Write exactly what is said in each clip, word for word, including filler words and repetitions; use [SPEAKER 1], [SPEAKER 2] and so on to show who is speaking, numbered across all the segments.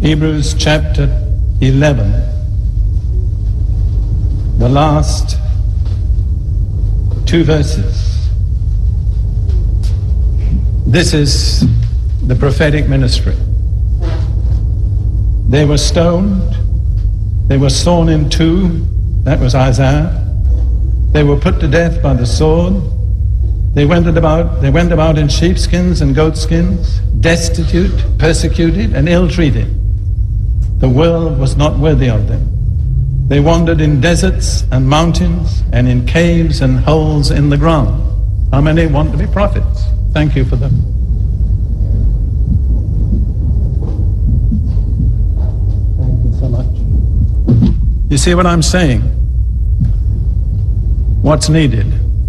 [SPEAKER 1] Hebrews chapter eleven, the last two verses. This is the prophetic ministry. They were stoned, they were sawn in two, that was Isaiah. They were put to death by the sword. They went about, they went about in sheepskins and goatskins, destitute, persecuted, and ill-treated. The world was not worthy of them. They wandered in deserts and mountains and in caves and holes in the ground. How many want to be prophets? Thank you for them. Thank you so much. You see what I'm saying? What's needed?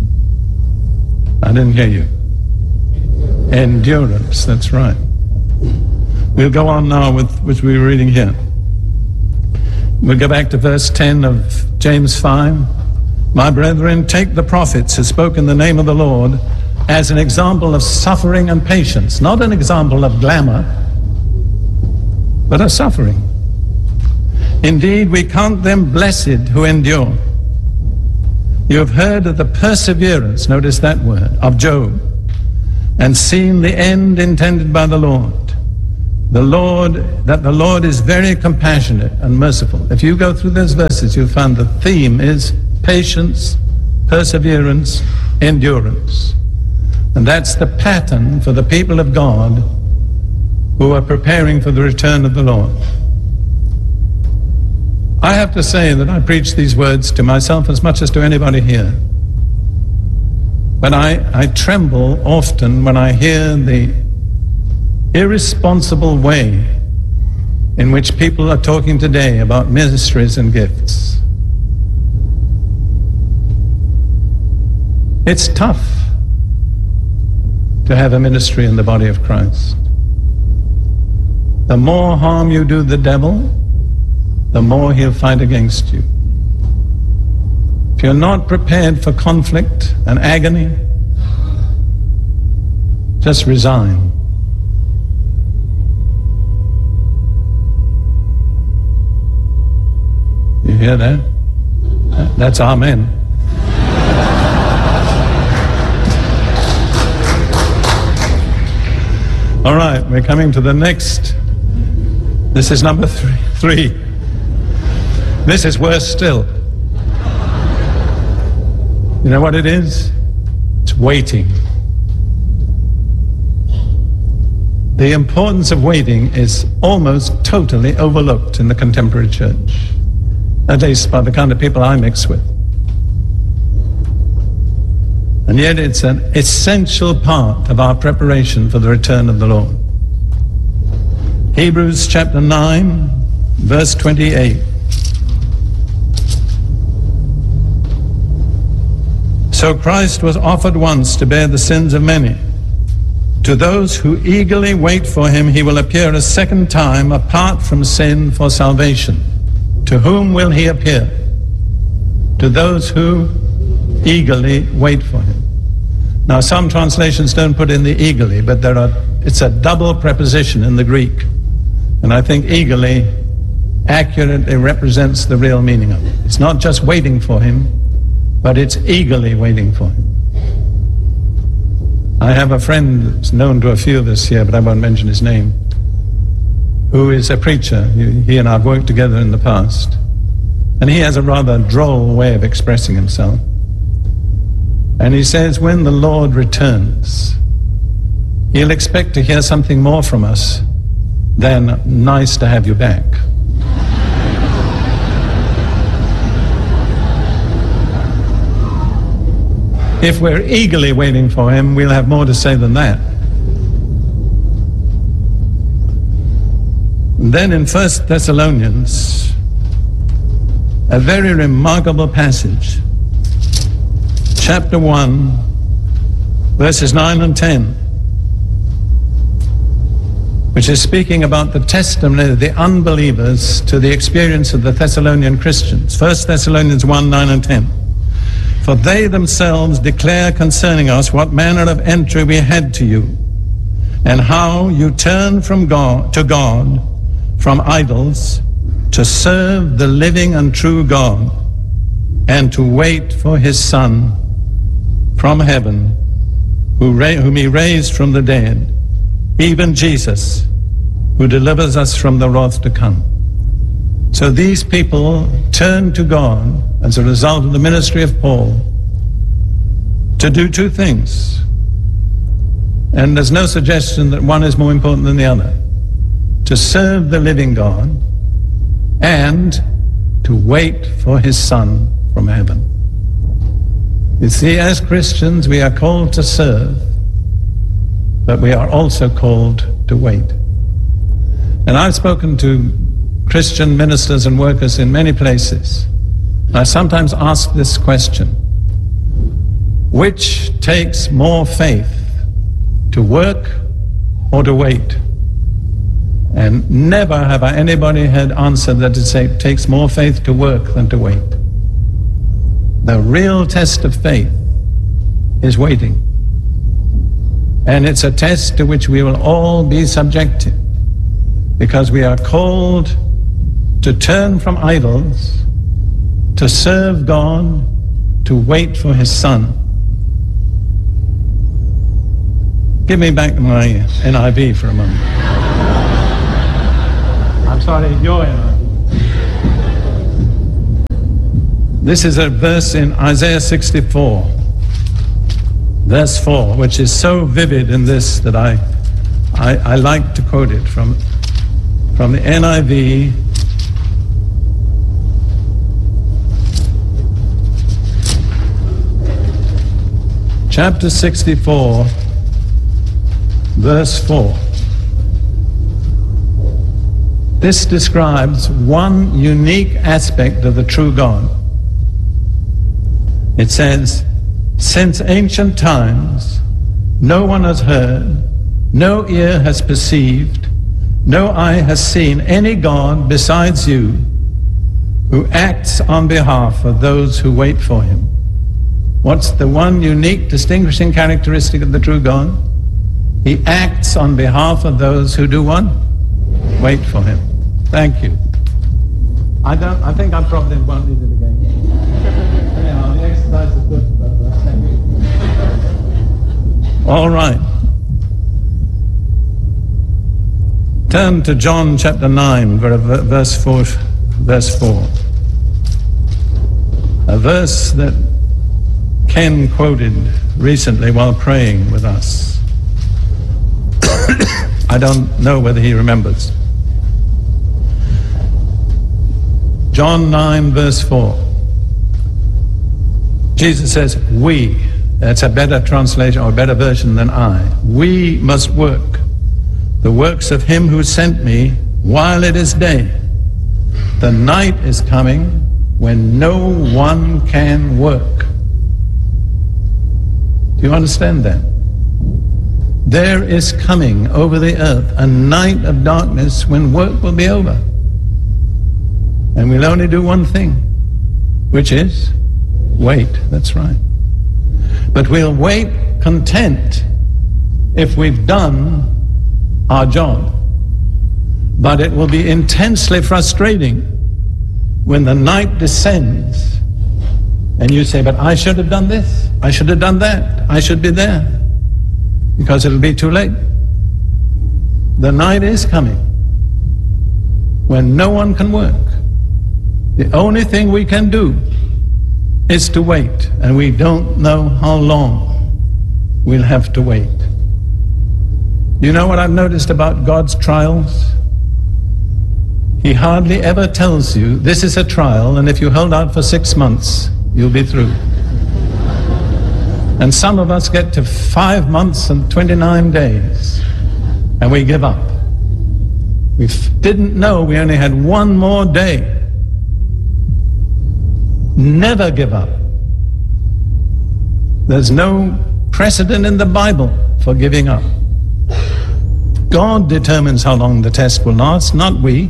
[SPEAKER 1] I didn't hear you. Endurance, that's right. We'll go on now with which we were reading here. We'll go back to verse ten of James five. My brethren, take the prophets who spoke in the name of the Lord as an example of suffering and patience, not an example of glamour, but of suffering. Indeed, we count them blessed who endure. You have heard of the perseverance, notice that word, of Job, and seen the end intended by the Lord. The Lord, that the Lord is very compassionate and merciful. If you go through those verses, you'll find the theme is patience, perseverance, endurance. And that's the pattern for the people of God who are preparing for the return of the Lord. I have to say that I preach these words to myself as much as to anybody here. But I, I tremble often when I hear the irresponsible way in which people are talking today about ministries and gifts. It's tough to have a ministry in the body of Christ. The more harm you do the devil, the more he'll fight against you. If you're not prepared for conflict and agony, just resign. You hear that? That's amen. All right, we're coming to the next. This is number three. three. This is worse still. You know what it is? It's waiting. The importance of waiting is almost totally overlooked in the contemporary church, at least by the kind of people I mix with. And yet it's an essential part of our preparation for the return of the Lord. Hebrews chapter nine, verse twenty-eight. So Christ was offered once to bear the sins of many. To those who eagerly wait for him, he will appear a second time apart from sin for salvation. To whom will he appear? To those who eagerly wait for him. Now, some translations don't put in the eagerly, but there are, it's a double preposition in the Greek. And I think eagerly accurately represents the real meaning of it. It's not just waiting for him, but it's eagerly waiting for him. I have a friend that's known to a few of us here, but I won't mention his name, who is a preacher. He and I have worked together in the past. And he has a rather droll way of expressing himself. And he says, when the Lord returns, he'll expect to hear something more from us than nice to have you back. If we're eagerly waiting for him, we'll have more to say than that. And then in First Thessalonians, a very remarkable passage, chapter one, verses nine and ten, which is speaking about the testimony of the unbelievers to the experience of the Thessalonian Christians. First Thessalonians one, nine and ten. For they themselves declare concerning us what manner of entry we had to you, and how you turned from God to God from idols, to serve the living and true God, and to wait for his Son from heaven, who ra- whom he raised from the dead, even Jesus, who delivers us from the wrath to come. So these people turned to God as a result of the ministry of Paul to do two things. And there's no suggestion that one is more important than the other. To serve the living God and to wait for his Son from heaven. You see, as Christians, we are called to serve, but we are also called to wait. And I've spoken to Christian ministers and workers in many places. I sometimes ask this question: which takes more faith, to work or to wait? And never have I anybody had answered that it takes more faith to work than to wait. The real test of faith is waiting. And it's a test to which we will all be subjected, because we are called to turn from idols, to serve God, to wait for his Son. Give me back my N I V for a moment. I'm sorry, your N I V. This is a verse in Isaiah sixty-four, verse four, which is so vivid in this that I, I, I like to quote it from, from the N I V. Chapter sixty-four, verse four. This describes one unique aspect of the true God. It says, "Since ancient times, no one has heard, no ear has perceived, no eye has seen any God besides you, who acts on behalf of those who wait for him." What's the one unique distinguishing characteristic of the true God? He acts on behalf of those who do what? Wait for him. Thank you. I don't. I think I probably won't need it again. Anyhow, the exercise is good for that. Thank you. All right. Turn to John chapter nine, verse four. Verse four. A verse that Ken quoted recently while praying with us. I don't know whether he remembers. John nine, verse four. Jesus says, we, that's a better translation or a better version than I, we must work the works of him who sent me while it is day. The night is coming when no one can work. Do you understand that? There is coming over the earth a night of darkness when work will be over. And we'll only do one thing, which is wait. That's right. But we'll wait content if we've done our job. But it will be intensely frustrating when the night descends and you say, but I should have done this, I should have done that, I should be there, because it'll be too late. The night is coming when no one can work. The only thing we can do is to wait, and we don't know how long we'll have to wait. You know what I've noticed about God's trials? He hardly ever tells you, this is a trial, and if you hold out for six months, you'll be through. And some of us get to five months and twenty-nine days, and we give up. We didn't know we only had one more day. Never give up. There's no precedent in the Bible for giving up. God determines how long the test will last, not we.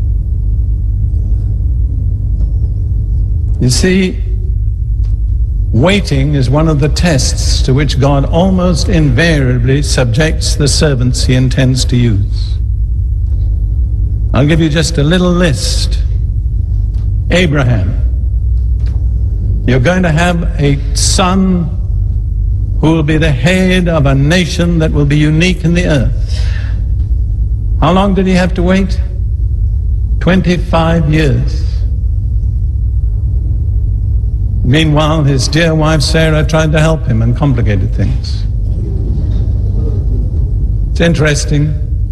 [SPEAKER 1] You see, Waiting is one of the tests to which God almost invariably subjects the servants he intends to use. I'll give you just a little list. Abraham, you're going to have a son who will be the head of a nation that will be unique in the earth. How long did he have to wait? twenty-five years. Meanwhile, his dear wife Sarah tried to help him and complicated things. It's interesting.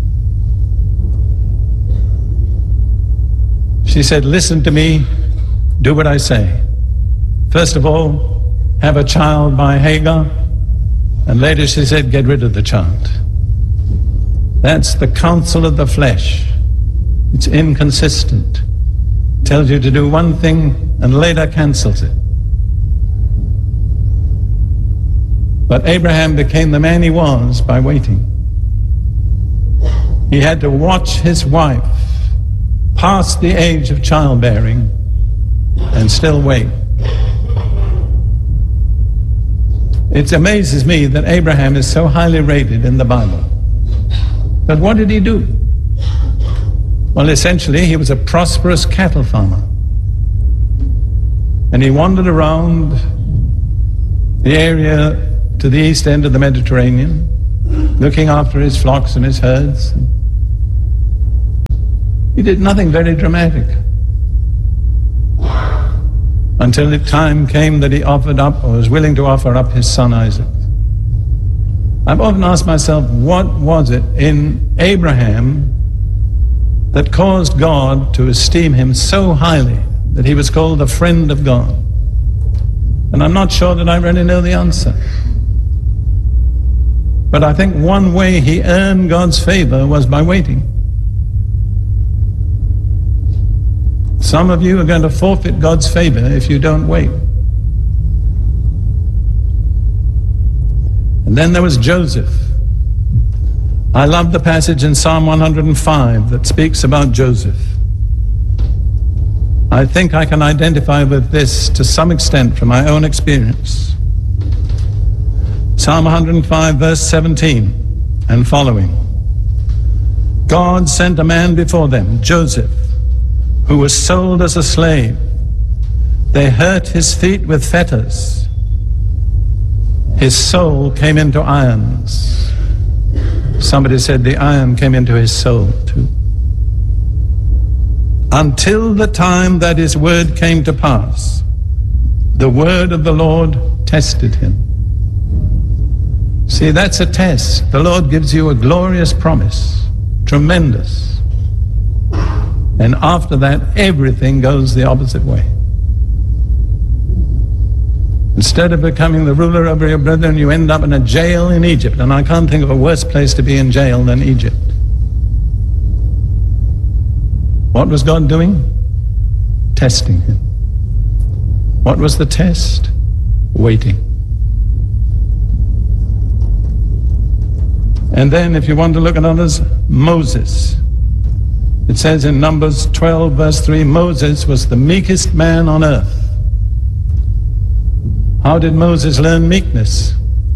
[SPEAKER 1] She said, listen to me, do what I say. First of all, have a child by Hagar, and later she said, get rid of the child. That's the counsel of the flesh. It's inconsistent. Tells you to do one thing and later cancels it. But Abraham became the man he was by waiting. He had to watch his wife past the age of childbearing and still wait. It amazes me that Abraham is so highly rated in the Bible. But what did he do? Well, essentially, he was a prosperous cattle farmer. And he wandered around the area to the east end of the Mediterranean, looking after his flocks and his herds. He did nothing very dramatic until the time came that he offered up, or was willing to offer up, his son Isaac. I've often asked myself, what was it in Abraham that caused God to esteem him so highly that he was called the friend of God? And I'm not sure that I really know the answer. But I think one way he earned God's favor was by waiting. Some of you are going to forfeit God's favor if you don't wait. And then there was Joseph. I love the passage in Psalm one hundred five that speaks about Joseph. I think I can identify with this to some extent from my own experience. Psalm one hundred five, verse seventeen and following. God sent a man before them, Joseph, who was sold as a slave. They hurt his feet with fetters. His soul came into irons. Somebody said the iron came into his soul too. Until the time that his word came to pass, the word of the Lord tested him. See, that's a test. The Lord gives you a glorious promise, tremendous. And after that, everything goes the opposite way. Instead of becoming the ruler over your brethren, you end up in a jail in Egypt. And I can't think of a worse place to be in jail than Egypt. What was God doing? Testing him. What was the test? Waiting. And then, if you want to look at others, Moses. It says in Numbers twelve, verse three, Moses was the meekest man on earth. How did Moses learn meekness?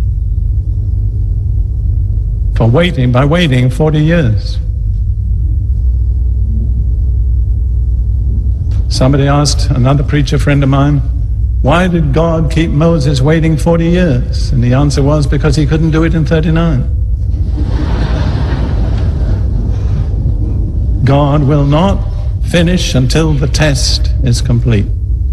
[SPEAKER 1] For waiting, by waiting forty years. Somebody asked another preacher friend of mine, why did God keep Moses waiting forty years? And the answer was, because he couldn't do it in thirty-nine. God will not finish until the test is complete.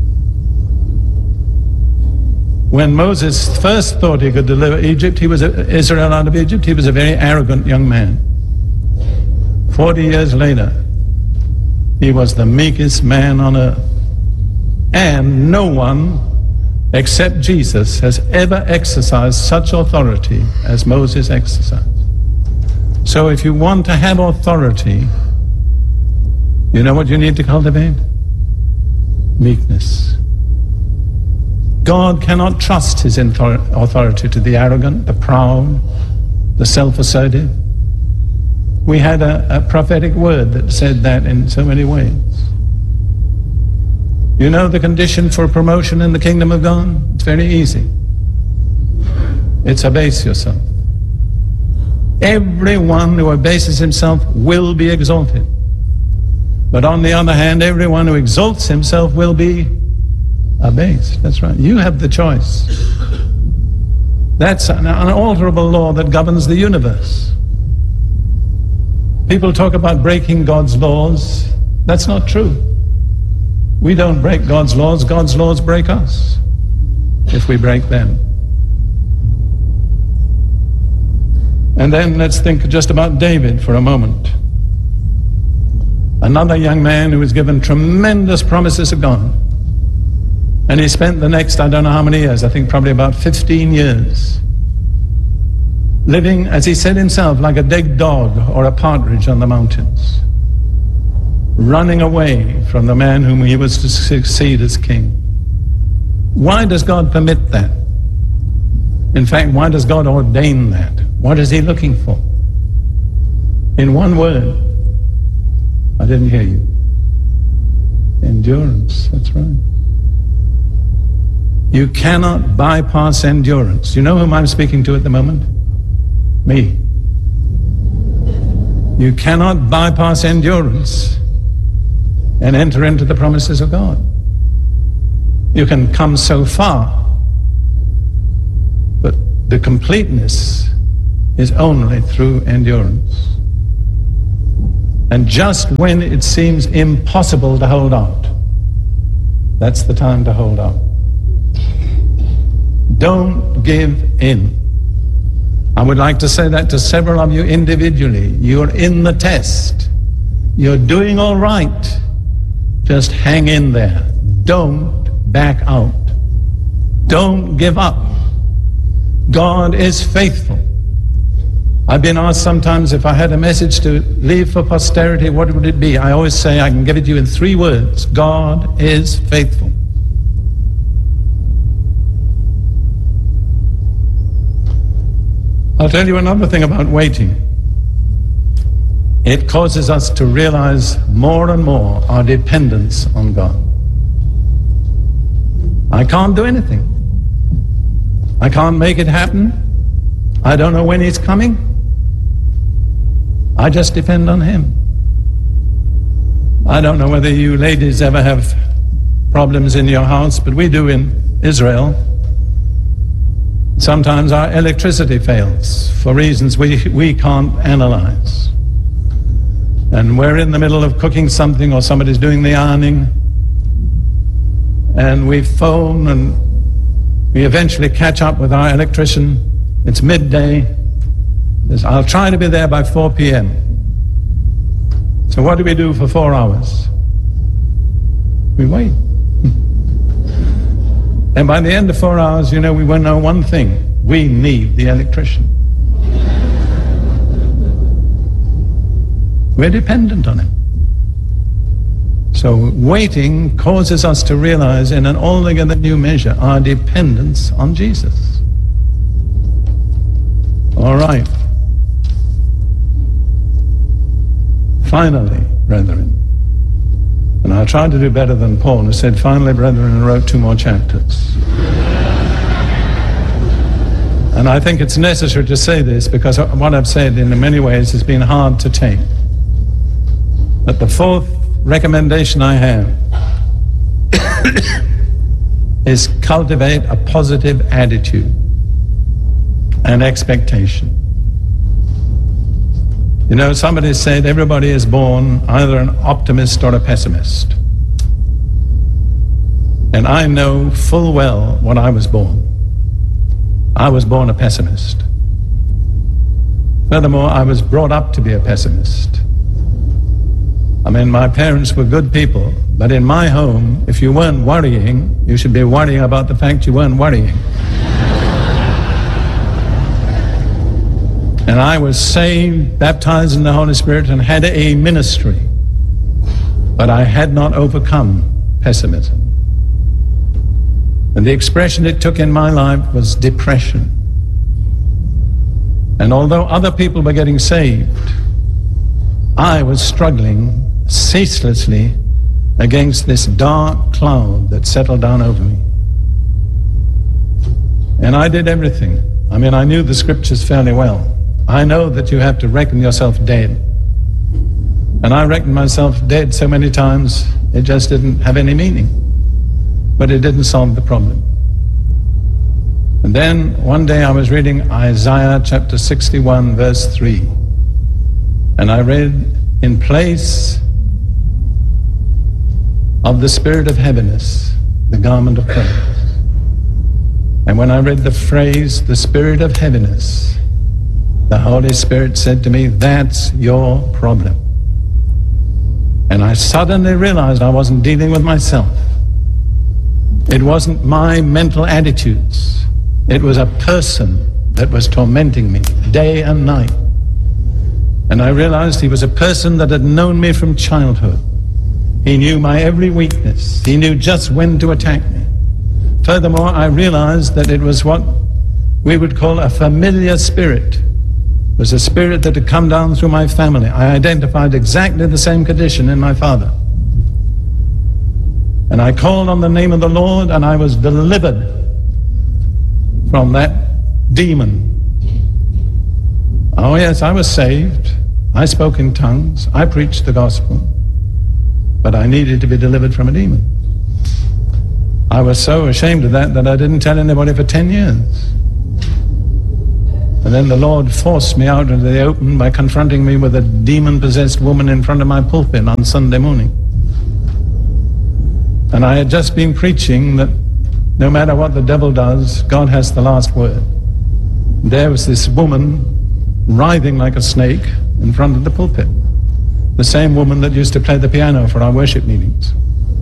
[SPEAKER 1] When Moses first thought he could deliver Egypt, he was a, Israel out of Egypt, he was a very arrogant young man. Forty years later, he was the meekest man on earth. And no one except Jesus has ever exercised such authority as Moses exercised. So if you want to have authority, you know what you need to cultivate? Meekness. God cannot trust his authority to the arrogant, the proud, the self-assertive. We had a, a prophetic word that said that in so many ways. You know the condition for promotion in the kingdom of God? It's very easy. It's abase yourself. Everyone who abases himself will be exalted. But on the other hand, everyone who exalts himself will be abased. That's right. You have the choice. That's an unalterable law that governs the universe. People talk about breaking God's laws. That's not true. We don't break God's laws. God's laws break us if we break them. And then let's think just about David for a moment. Another young man who was given tremendous promises of God. And he spent the next, I don't know how many years, I think probably about fifteen years, living, as he said himself, like a dead dog or a partridge on the mountains, running away from the man whom he was to succeed as king. Why does God permit that? In fact, why does God ordain that? What is he looking for? In one word, I didn't hear you. Endurance, that's right. You cannot bypass endurance. You know whom I'm speaking to at the moment? Me. You cannot bypass endurance and enter into the promises of God. You can come so far, but the completeness is only through endurance. And just when it seems impossible to hold out, that's the time to hold out. Don't give in. I would like to say that to several of you individually. You're in the test. You're doing all right. Just hang in there. Don't back out. Don't give up. God is faithful. I've been asked sometimes if I had a message to leave for posterity, what would it be? I always say I can give it to you in three words. God is faithful. I'll tell you another thing about waiting. It causes us to realize more and more our dependence on God. I can't do anything. I can't make it happen. I don't know when he's coming. I just depend on him. I don't know whether you ladies ever have problems in your house, but we do in Israel. Sometimes our electricity fails for reasons we, we can't analyze. And we're in the middle of cooking something, or somebody's doing the ironing, and we phone and we eventually catch up with our electrician. It's midday. Says, I'll try to be there by four p.m. So what do we do for four hours? We wait. And by the end of four hours, you know, we will know one thing. We need the electrician. We're dependent on him. So waiting causes us to realize in an altogether new measure our dependence on Jesus. All right. Finally, brethren, and I tried to do better than Paul, who said, finally, brethren, and wrote two more chapters. And I think it's necessary to say this because what I've said in many ways has been hard to take. But the fourth recommendation I have is cultivate a positive attitude and expectation. You know, somebody said everybody is born either an optimist or a pessimist. And I know full well when I was born. I was born a pessimist. Furthermore, I was brought up to be a pessimist. I mean, my parents were good people, but in my home, if you weren't worrying, you should be worrying about the fact you weren't worrying. And I was saved, baptized in the Holy Spirit, and had a ministry. But I had not overcome pessimism. And the expression it took in my life was depression. And although other people were getting saved, I was struggling ceaselessly against this dark cloud that settled down over me. And I did everything. I mean, I knew the scriptures fairly well. I know that you have to reckon yourself dead. And I reckoned myself dead so many times, it just didn't have any meaning. But it didn't solve the problem. And then one day I was reading Isaiah chapter sixty-one, verse three. And I read, in place of the spirit of heaviness, the garment of praise. And when I read the phrase, the spirit of heaviness, the Holy Spirit said to me, that's your problem. And I suddenly realized I wasn't dealing with myself. It wasn't my mental attitudes. It was a person that was tormenting me day and night. And I realized he was a person that had known me from childhood. He knew my every weakness. He knew just when to attack me. Furthermore, I realized that it was what we would call a familiar spirit. It was a spirit that had come down through my family. I identified exactly the same condition in my father. And I called on the name of the Lord, and I was delivered from that demon. Oh yes, I was saved. I spoke in tongues. I preached the gospel. But I needed to be delivered from a demon. I was so ashamed of that that I didn't tell anybody for ten years. And then the Lord forced me out into the open by confronting me with a demon-possessed woman in front of my pulpit on Sunday morning. And I had just been preaching that no matter what the devil does, God has the last word. There was this woman writhing like a snake in front of the pulpit. The same woman that used to play the piano for our worship meetings.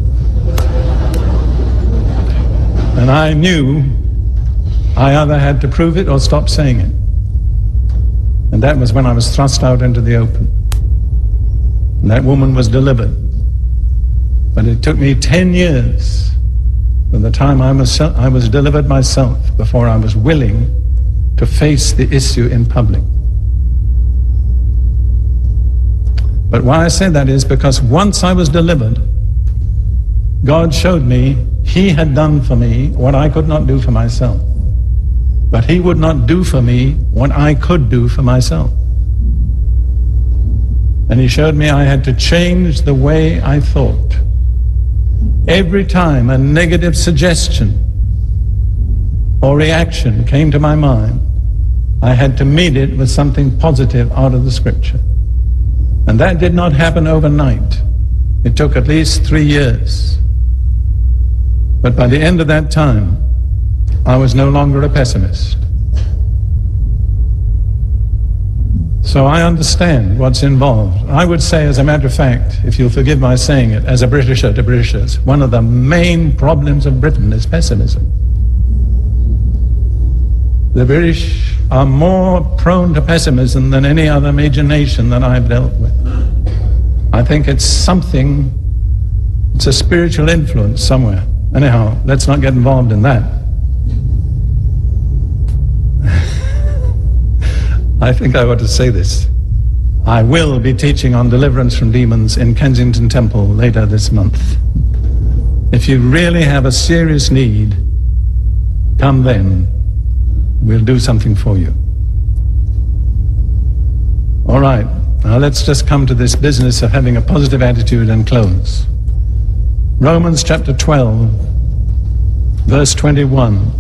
[SPEAKER 1] And I knew I either had to prove it or stop saying it. And that was when I was thrust out into the open. And that woman was delivered. But it took me ten years from the time I was, I was delivered myself before I was willing to face the issue in public. But why I say that is because once I was delivered, God showed me He had done for me what I could not do for myself. But He would not do for me what I could do for myself. And He showed me I had to change the way I thought. Every time a negative suggestion or reaction came to my mind, I had to meet it with something positive out of the Scripture. And that did not happen overnight. It took at least three years. But by the end of that time, I was no longer a pessimist. So I understand what's involved. I would say, as a matter of fact, if you'll forgive my saying it, as a Britisher to Britishers, one of the main problems of Britain is pessimism. The British are more prone to pessimism than any other major nation that I've dealt with. I think it's something, it's a spiritual influence somewhere. Anyhow, let's not get involved in that. I think I ought to say this. I will be teaching on deliverance from demons in Kensington Temple later this month. If you really have a serious need, come then. We'll do something for you. All right, now let's just come to this business of having a positive attitude and close. Romans chapter twelve, verse twenty-one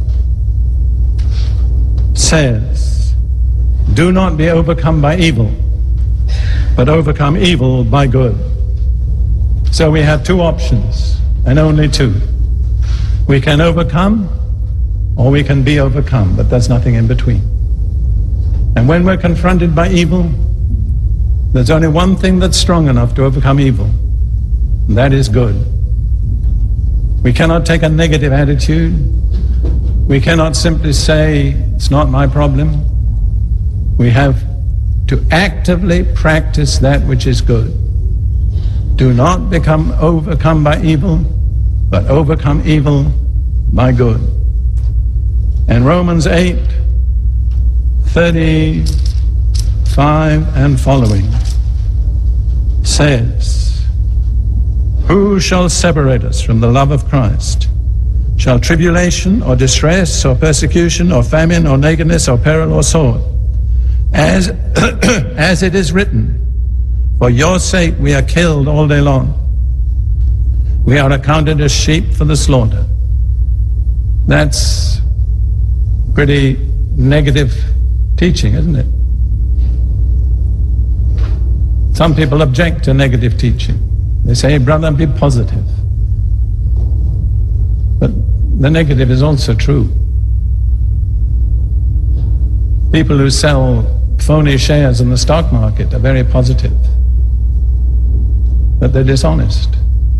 [SPEAKER 1] says, "Do not be overcome by evil, but overcome evil by good." So we have two options, and only two. We can overcome, or we can be overcome, but there's nothing in between. And when we're confronted by evil, there's only one thing that's strong enough to overcome evil, and that is good. We cannot take a negative attitude. We cannot simply say, it's not my problem. We have to actively practice that which is good. Do not become overcome by evil, but overcome evil by good. And Romans eight, thirty-five and following says, Who shall separate us from the love of Christ? Shall tribulation or distress or persecution or famine or nakedness or peril or sword? As, as it is written, for your sake we are killed all day long. We are accounted as sheep for the slaughter. That's pretty negative teaching, isn't it? Some people object to negative teaching. They say, brother, be positive. But the negative is also true. People who sell phony shares in the stock market are very positive, but they're dishonest.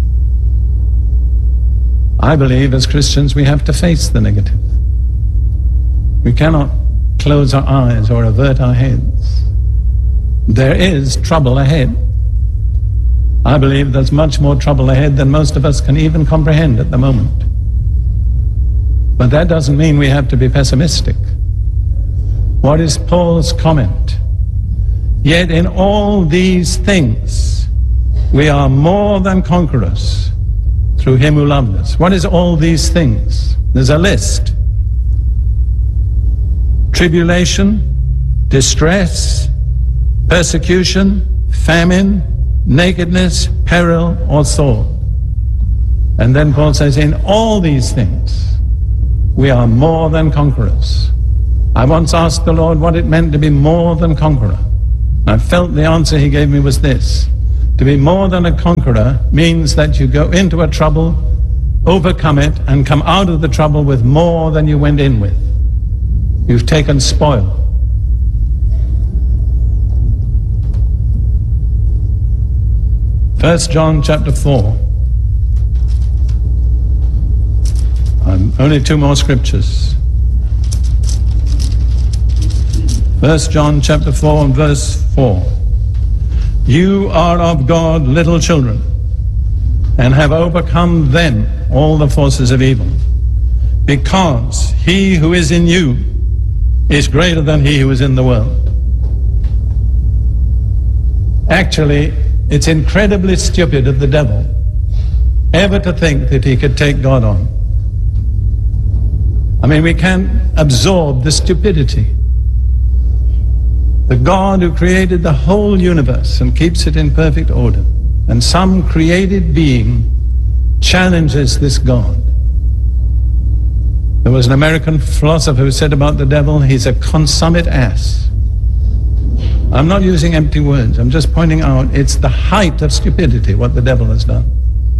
[SPEAKER 1] I believe as Christians we have to face the negative. We cannot close our eyes or avert our heads. There is trouble ahead. I believe there's much more trouble ahead than most of us can even comprehend at the moment. But that doesn't mean we have to be pessimistic. What is Paul's comment? Yet in all these things we are more than conquerors through him who loved us. What is all these things? There's a list. Tribulation, distress, persecution, famine, nakedness, peril, or sword. And then Paul says, in all these things, we are more than conquerors. I once asked the Lord what it meant to be more than conqueror. I felt the answer he gave me was this. To be more than a conqueror means that you go into a trouble, overcome it, and come out of the trouble with more than you went in with. You've taken spoil. First John chapter four. Um, only two more scriptures. First John chapter four and verse four. You are of God, little children, and have overcome them, all the forces of evil, because he who is in you is greater than he who is in the world. Actually, it's incredibly stupid of the devil ever to think that he could take God on. I mean, we can't absorb the stupidity. The God who created the whole universe and keeps it in perfect order, and some created being challenges this God. There was an American philosopher who said about the devil, he's a consummate ass. I'm not using empty words, I'm just pointing out it's the height of stupidity what the devil has done.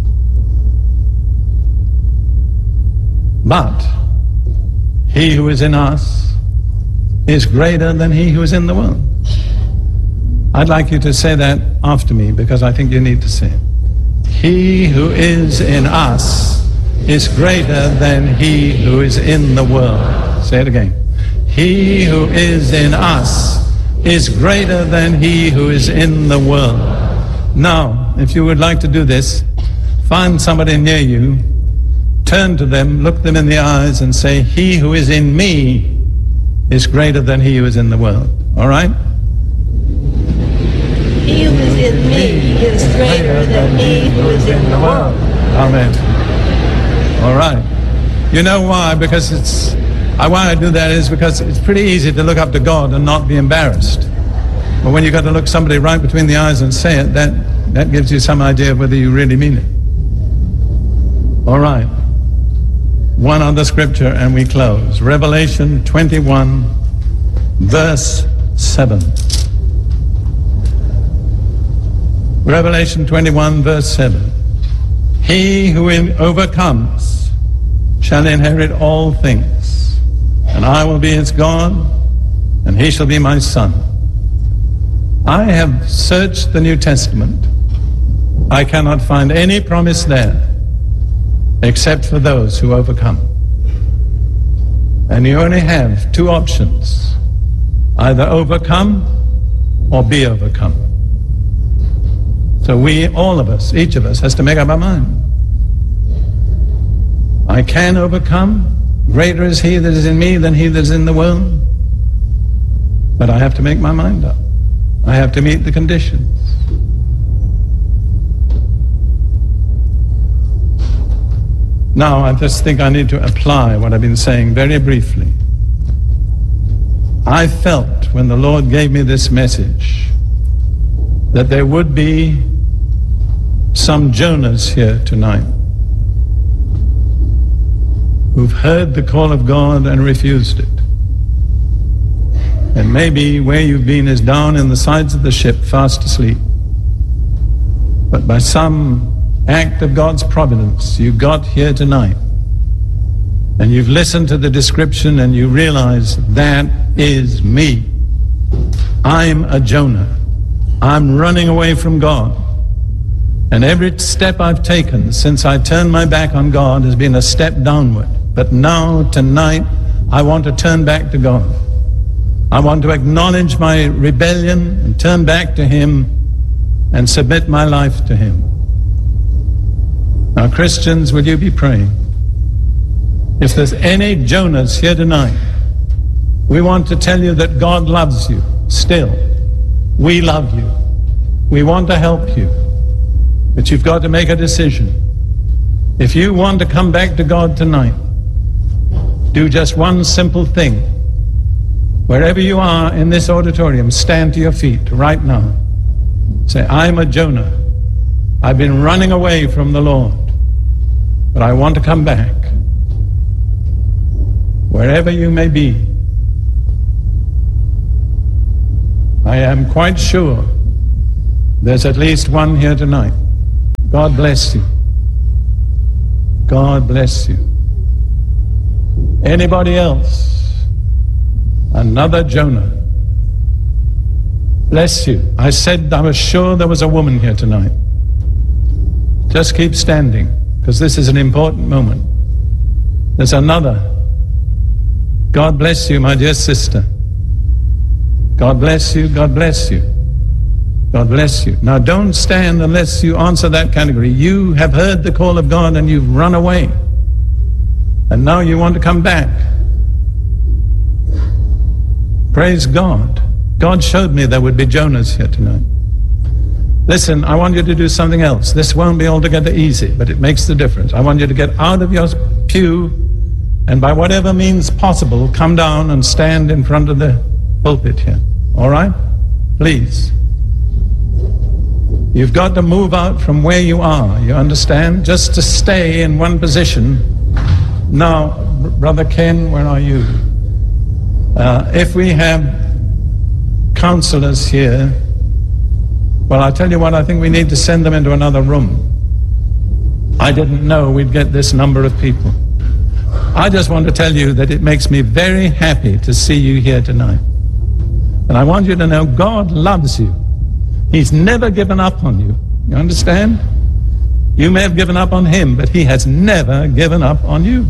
[SPEAKER 1] But he who is in us is greater than he who is in the world. I'd like you to say that after me because I think you need to say it. He who is in us is greater than he who is in the world. Say it again. He who is in us is greater than he who is in the world. Now, if you would like to do this, find somebody near you, turn to them, look them in the eyes and say, he who is in me is greater than he who is in the world. All right?
[SPEAKER 2] He who is in me is greater than he who is in the world.
[SPEAKER 1] Amen. All right. You know why? Because it's, I, why I do that is because it's pretty easy to look up to God and not be embarrassed. But when you've got to look somebody right between the eyes and say it, that, that gives you some idea of whether you really mean it. All right. One other scripture and we close. Revelation twenty-one, verse seven. Revelation twenty-one, verse seven. He who overcomes shall inherit all things, and I will be his God, and he shall be my son. I have searched the New Testament. I cannot find any promise there except for those who overcome. And you only have two options, either overcome or be overcome. So we, all of us, each of us, has to make up our mind. I can overcome. Greater is he that is in me than he that is in the world. But I have to make my mind up. I have to meet the conditions. Now, I just think I need to apply what I've been saying very briefly. I felt when the Lord gave me this message that there would be some Jonahs here tonight who've heard the call of God and refused it. And maybe where you've been is down in the sides of the ship, fast asleep. But by some act of God's providence, you got here tonight. And you've listened to the description and you realize that is me. I'm a Jonah. I'm running away from God. And every step I've taken since I turned my back on God has been a step downward. But now, tonight, I want to turn back to God. I want to acknowledge my rebellion and turn back to Him and submit my life to Him. Now, Christians, will you be praying? If there's any Jonahs here tonight, we want to tell you that God loves you still. We love you. We want to help you. But you've got to make a decision. If you want to come back to God tonight, do just one simple thing. Wherever you are in this auditorium, stand to your feet right now. Say, I'm a Jonah. I've been running away from the Lord, but I want to come back. Wherever you may be, I am quite sure there's at least one here tonight. God bless you. God bless you. Anybody else? Another Jonah. Bless you. I said I was sure there was a woman here tonight. Just keep standing, because this is an important moment. There's another. God bless you, my dear sister. God bless you, God bless you. God bless you. Now don't stand unless you answer that category. You have heard the call of God and you've run away. And now you want to come back. Praise God. God showed me there would be Jonahs here tonight. Listen, I want you to do something else. This won't be altogether easy, but it makes the difference. I want you to get out of your pew and by whatever means possible, come down and stand in front of the pulpit here. All right? Please. You've got to move out from where you are, you understand? Just to stay in one position. Now, Brother Ken, where are you? Uh, if we have counselors here, well, I'll tell you what, I think we need to send them into another room. I didn't know we'd get this number of people. I just want to tell you that it makes me very happy to see you here tonight. And I want you to know God loves you. He's never given up on you. You understand? You may have given up on Him, but He has never given up on you.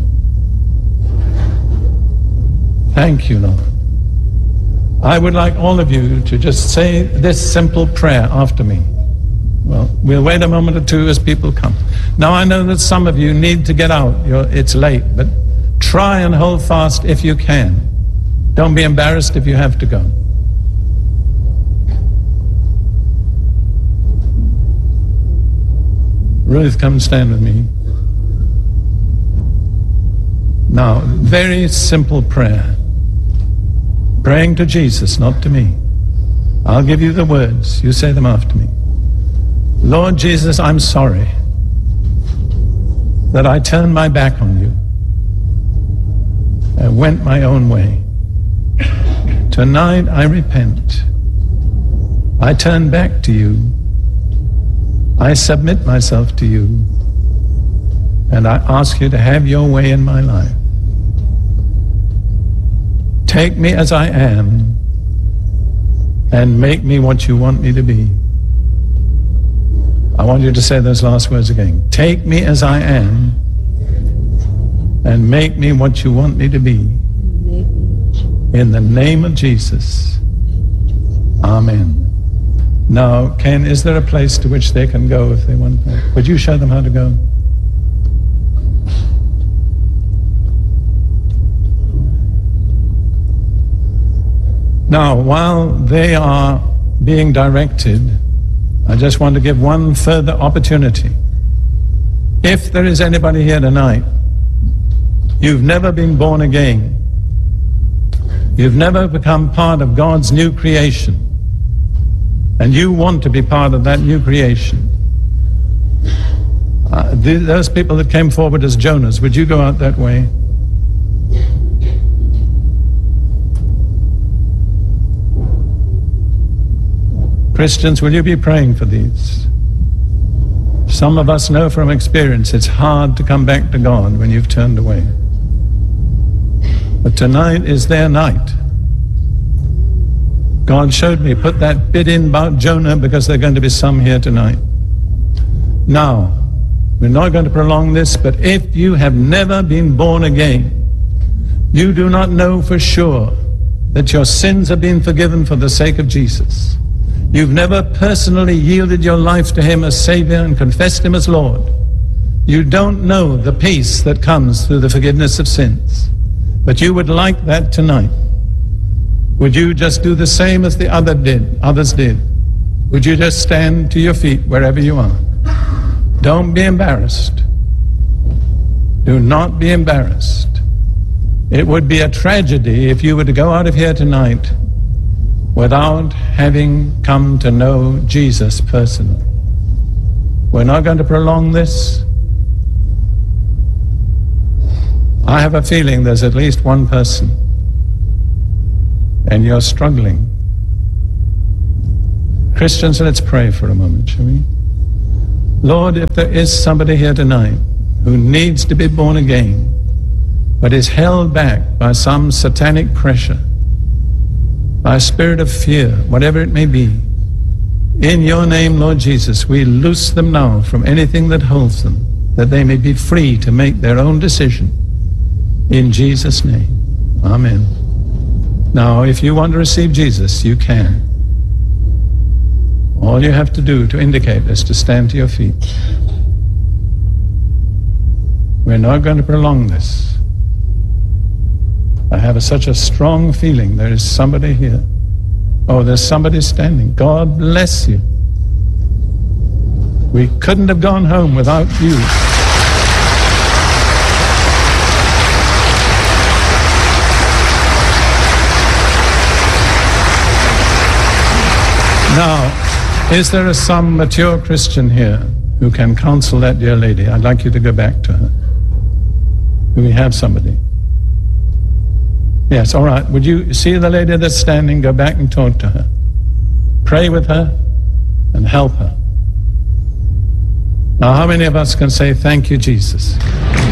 [SPEAKER 1] Thank you, Lord. I would like all of you to just say this simple prayer after me. Well, we'll wait a moment or two as people come. Now, I know that some of you need to get out. You're, it's late, but try and hold fast if you can. Don't be embarrassed if you have to go. Ruth, come stand with me. Now, very simple prayer. Praying to Jesus, not to me. I'll give you the words. You say them after me. Lord Jesus, I'm sorry that I turned my back on you and went my own way. Tonight I repent. I turn back to you. I submit myself to you, and I ask you to have your way in my life. Take me as I am and make me what you want me to be. I want you to say those last words again. Take me as I am and make me what you want me to be. In the name of Jesus. Amen. Now, Ken, is there a place to which they can go if they want to? Would you show them how to go? Now, while they are being directed, I just want to give one further opportunity. If there is anybody here tonight, you've never been born again, you've never become part of God's new creation, and you want to be part of that new creation, uh, th- those people that came forward as Jonas, would you go out that way? Christians, will you be praying for these? Some of us know from experience it's hard to come back to God when you've turned away. But tonight is their night. God showed me, put that bit in about Jonah because there are going to be some here tonight. Now, we're not going to prolong this, but if you have never been born again, you do not know for sure that your sins have been forgiven for the sake of Jesus. You've never personally yielded your life to Him as Savior and confessed Him as Lord. You don't know the peace that comes through the forgiveness of sins. But you would like that tonight. Would you just do the same as the other did, others did? Would you just stand to your feet wherever you are? Don't be embarrassed. Do not be embarrassed. It would be a tragedy if you were to go out of here tonight without having come to know Jesus personally. We're not going to prolong this. I have a feeling there's at least one person, and you're struggling. Christians, let's pray for a moment, shall we? Lord, if there is somebody here tonight who needs to be born again, but is held back by some satanic pressure, by a spirit of fear, whatever it may be, in your name, Lord Jesus, we loose them now from anything that holds them, that they may be free to make their own decision. In Jesus' name, amen. Now, if you want to receive Jesus, you can. All you have to do to indicate is to stand to your feet. We're not going to prolong this. I have a, such a strong feeling there is somebody here. Oh, there's somebody standing. God bless you. We couldn't have gone home without you. Now, is there a, some mature Christian here who can counsel that dear lady? I'd like you to go back to her. Do we have somebody? Yes, all right. Would you see the lady that's standing? Go back and talk to her. Pray with her and help her. Now, how many of us can say, thank you, Jesus?